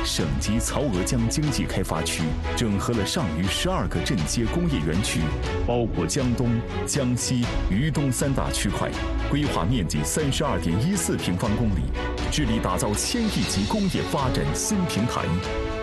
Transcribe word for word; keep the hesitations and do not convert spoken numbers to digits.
省级曹娥江经济开发区整合了上虞十二个镇街工业园区，包括江东、江西、渝东三大区块，规划面积三十二点一四平方公里，致力打造千亿级工业发展新平台。